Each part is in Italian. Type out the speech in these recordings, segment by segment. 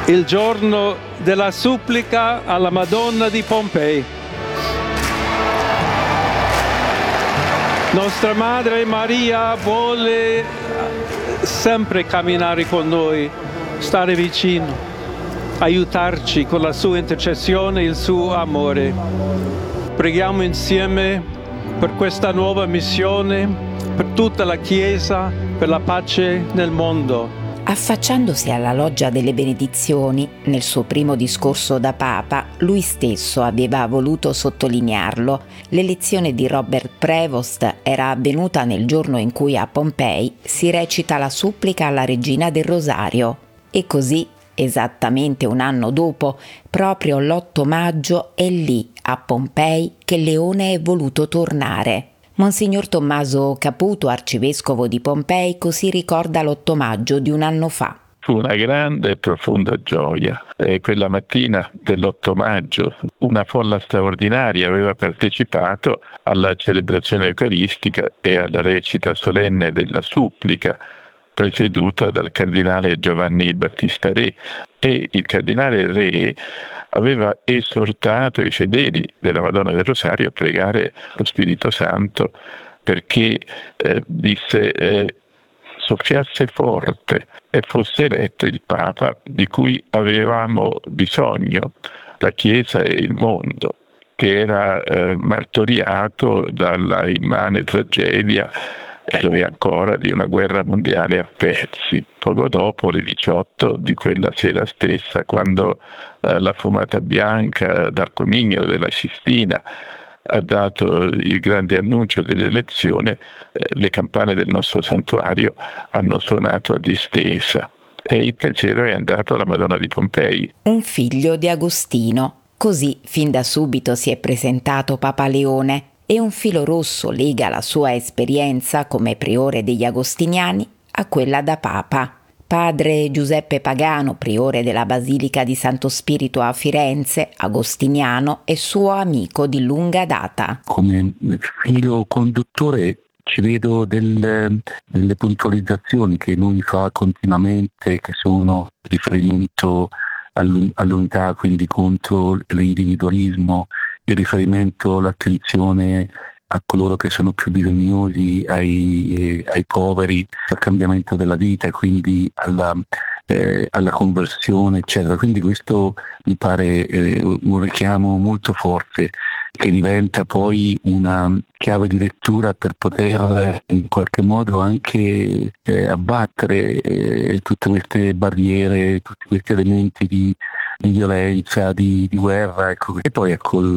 il giorno della supplica alla Madonna di Pompei. Nostra Madre Maria vuole sempre camminare con noi, stare vicino, aiutarci con la sua intercessione e il suo amore. Preghiamo insieme per questa nuova missione, per tutta la Chiesa, per la pace nel mondo. Affacciandosi alla loggia delle benedizioni, nel suo primo discorso da Papa, lui stesso aveva voluto sottolinearlo. L'elezione di Robert Prevost era avvenuta nel giorno in cui a Pompei si recita la supplica alla Regina del Rosario. E così, esattamente un anno dopo, proprio l'8 maggio, è lì, a Pompei, che Leone è voluto tornare. Monsignor Tommaso Caputo, arcivescovo di Pompei, così ricorda l'8 maggio di un anno fa. Fu una grande e profonda gioia. Quella mattina dell'8 maggio una folla straordinaria aveva partecipato alla celebrazione eucaristica e alla recita solenne della supplica, presieduta dal cardinale Giovanni Battista Re. E il cardinale Re aveva esortato i fedeli della Madonna del Rosario a pregare lo Spirito Santo perché, soffiasse forte e fosse eletto il Papa di cui avevamo bisogno, la Chiesa e il mondo, che era martoriato dalla immane tragedia, e lo è ancora, di una guerra mondiale a pezzi. Poco dopo le 18 di quella sera stessa, quando la fumata bianca dal comignolo della Sistina ha dato il grande annuncio dell'elezione, le campane del nostro santuario hanno suonato a distesa e il pensiero è andato alla Madonna di Pompei. Un figlio di Agostino. Così fin da subito si è presentato Papa Leone, e un filo rosso lega la sua esperienza come priore degli agostiniani a quella da Papa. Padre Giuseppe Pagano, priore della Basilica di Santo Spirito a Firenze, agostiniano e suo amico di lunga data. Come filo conduttore ci vedo delle puntualizzazioni che lui fa continuamente, che sono riferimento all'unità, quindi contro l'individualismo, il riferimento all'attenzione a coloro che sono più bisognosi, ai poveri, al cambiamento della vita e quindi alla conversione, eccetera. Quindi questo mi pare un richiamo molto forte che diventa poi una chiave di lettura per poter in qualche modo anche abbattere tutte queste barriere, tutti questi elementi di violenza, di guerra, ecco. E poi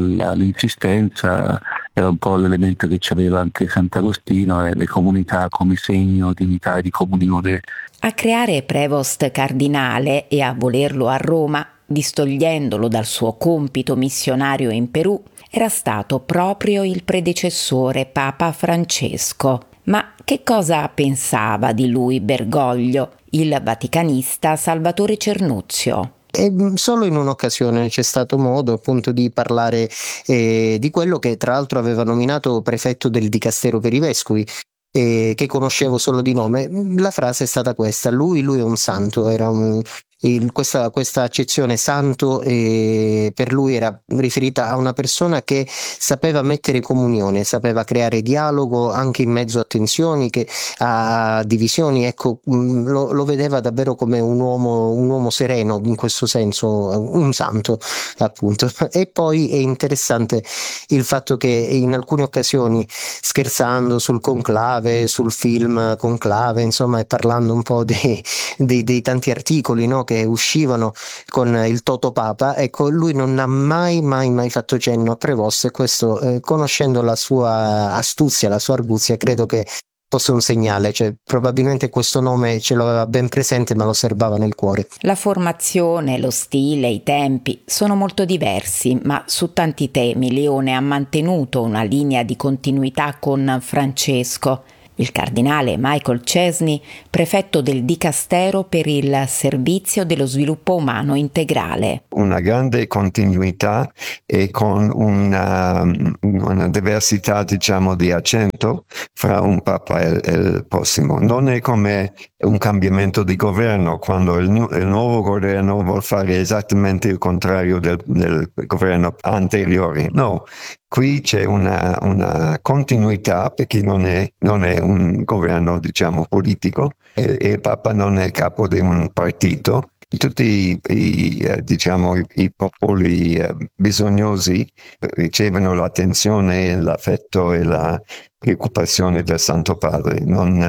l'insistenza era un po' l'elemento che c'aveva anche Sant'Agostino, le comunità come segno di unità e di comunione. A creare Prevost cardinale e a volerlo a Roma, distogliendolo dal suo compito missionario in Perù, era stato proprio il predecessore Papa Francesco. Ma che cosa pensava di lui Bergoglio, il vaticanista Salvatore Cernuzio? E solo in un'occasione c'è stato modo appunto di parlare di quello che tra l'altro aveva nominato prefetto del Dicastero per i Vescovi, che conoscevo solo di nome. La frase è stata questa: lui è un santo, era questa accezione santo per lui era riferita a una persona che sapeva mettere comunione, sapeva creare dialogo anche in mezzo a tensioni, a divisioni. Ecco, lo vedeva davvero come un uomo sereno, in questo senso un santo appunto. E poi è interessante il fatto che in alcune occasioni, scherzando sul conclave, sul film Conclave, insomma, e parlando un po' dei tanti articoli, no, che uscivano con il Toto Papa, ecco, lui non ha mai fatto cenno a Prevost, e questo, conoscendo la sua astuzia, la sua arguzia, credo che fosse un segnale, cioè probabilmente questo nome ce l'aveva ben presente ma lo serbava nel cuore. La formazione, lo stile, i tempi sono molto diversi, ma su tanti temi Leone ha mantenuto una linea di continuità con Francesco. Il cardinale Michael Chesney, prefetto del Dicastero per il Servizio dello Sviluppo Umano Integrale. Una grande continuità e con una diversità, diciamo, di accento fra un papa e il prossimo. Non è come un cambiamento di governo, quando il nuovo governo vuol fare esattamente il contrario del governo anteriore. No, qui c'è una continuità, perché non è un governo, diciamo, politico, e il Papa non è capo di un partito. Tutti i popoli bisognosi ricevono l'attenzione, l'affetto e la preoccupazione del Santo Padre.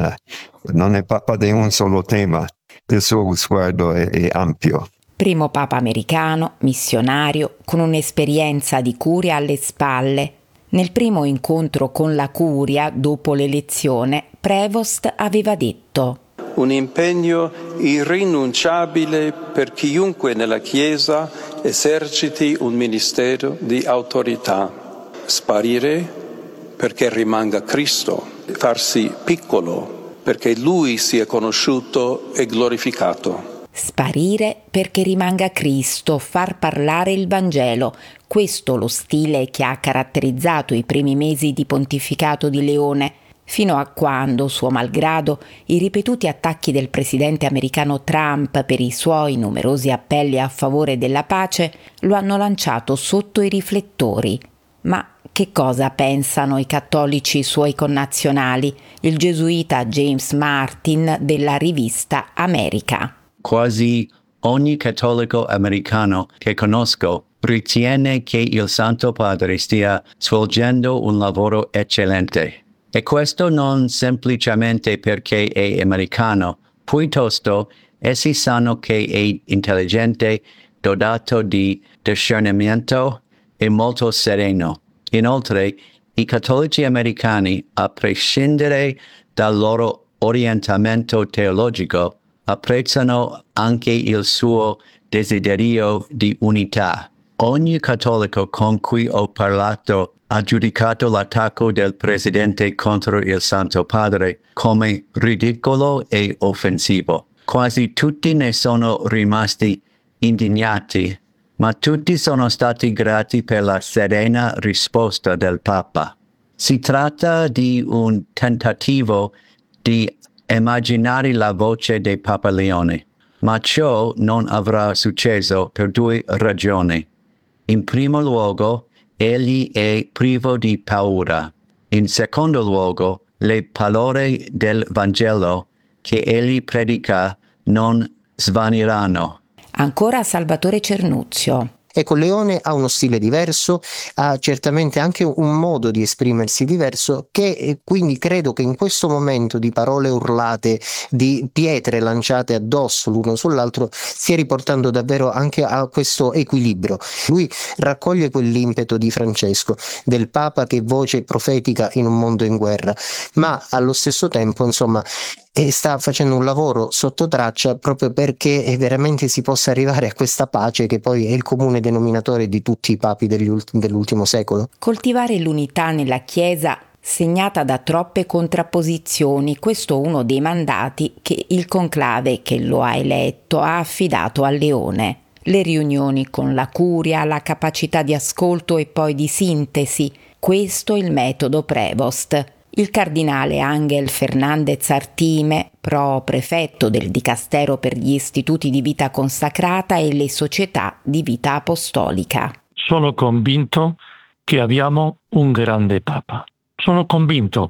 Non è Papa di un solo tema, il suo sguardo è ampio. Primo Papa americano, missionario, con un'esperienza di curia alle spalle. Nel primo incontro con la curia, dopo l'elezione, Prevost aveva detto: un impegno irrinunciabile per chiunque nella Chiesa eserciti un ministero di autorità. Sparire perché rimanga Cristo, farsi piccolo perché Lui sia conosciuto e glorificato. Sparire perché rimanga Cristo, far parlare il Vangelo. Questo lo stile che ha caratterizzato i primi mesi di pontificato di Leone, fino a quando, suo malgrado, i ripetuti attacchi del presidente americano Trump per i suoi numerosi appelli a favore della pace lo hanno lanciato sotto i riflettori. Ma che cosa pensano i cattolici suoi connazionali? Il gesuita James Martin della rivista America. Quasi ogni cattolico americano che conosco ritiene che il Santo Padre stia svolgendo un lavoro eccellente. E questo non semplicemente perché è americano, piuttosto essi sanno che è intelligente, dotato di discernimento e molto sereno. Inoltre, i cattolici americani, a prescindere dal loro orientamento teologico, apprezzano anche il suo desiderio di unità. Ogni cattolico con cui ho parlato ha giudicato l'attacco del presidente contro il Santo Padre come ridicolo e offensivo. Quasi tutti ne sono rimasti indignati, ma tutti sono stati grati per la serena risposta del Papa. Si tratta di un tentativo di immaginare la voce di Papa Leone, ma ciò non avrà successo per due ragioni. In primo luogo, egli è privo di paura. In secondo luogo, le parole del Vangelo che egli predica non svaniranno. Ancora Salvatore Cernuzio. Ecco, Leone ha uno stile diverso, ha certamente anche un modo di esprimersi diverso, che quindi credo che in questo momento di parole urlate, di pietre lanciate addosso l'uno sull'altro, stia riportando davvero anche a questo equilibrio. Lui raccoglie quell'impeto di Francesco, del Papa che voce profetica in un mondo in guerra, ma allo stesso tempo, insomma, sta facendo un lavoro sotto traccia proprio perché veramente si possa arrivare a questa pace che poi è il comune denominatore di tutti i papi dell'ultimo secolo. Coltivare l'unità nella Chiesa segnata da troppe contrapposizioni, questo è uno dei mandati che il conclave che lo ha eletto ha affidato a Leone. Le riunioni con la curia, la capacità di ascolto e poi di sintesi, questo è il metodo Prevost. Il cardinale Ángel Fernández Artime, pro-prefetto del Dicastero per gli istituti di vita consacrata e le società di vita apostolica. Sono convinto che abbiamo un grande Papa. Sono convinto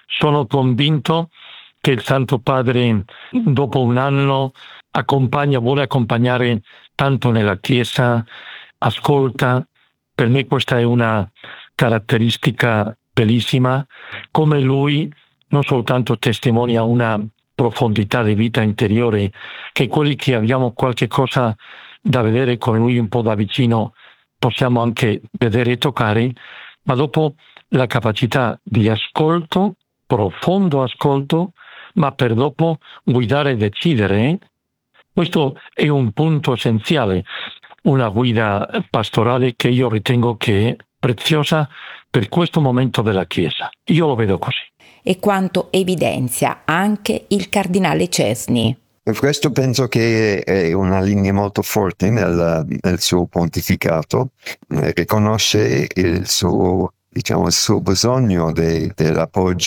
che il Santo Padre dopo un anno vuole accompagnare tanto nella Chiesa, ascolta. Per me questa è una caratteristica bellissima, come lui non soltanto testimonia una profondità di vita interiore, che quelli che abbiamo qualche cosa da vedere con lui un po' da vicino possiamo anche vedere e toccare, ma dopo la capacità di ascolto, profondo ascolto, ma per dopo guidare e decidere. Questo è un punto essenziale, una guida pastorale che io ritengo che è preziosa per questo momento della Chiesa. Io lo vedo così. E quanto evidenzia anche il cardinale Cesny. Questo penso che è una linea molto forte nel suo pontificato, riconosce il suo bisogno dell'appoggio